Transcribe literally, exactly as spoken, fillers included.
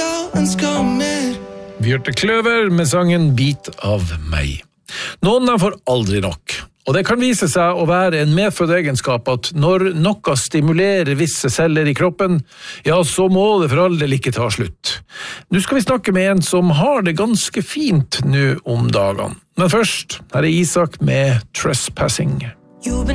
Bjørte Kløver med sangen Bit av meg. Noen av dem får aldri nok, og det kan vise seg å være en medfødt egenskap at når noe stimulerer visse celler i kroppen, ja, så må det for all del ikke ta slutt. Nå skal vi snakke med en som har det ganske fint nå om dagene. Men først, her er Isak med Trespassing.